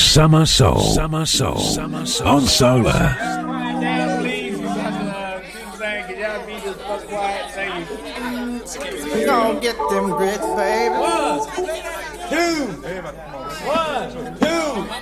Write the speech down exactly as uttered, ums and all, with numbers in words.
Summer Soul. Summer Soul. Summer Soul. On Solar. Quiet down, please. We got uh, this thing. Can y'all be just fuck quiet? Thank you. We gonna get them grits, baby. One, two, one, two.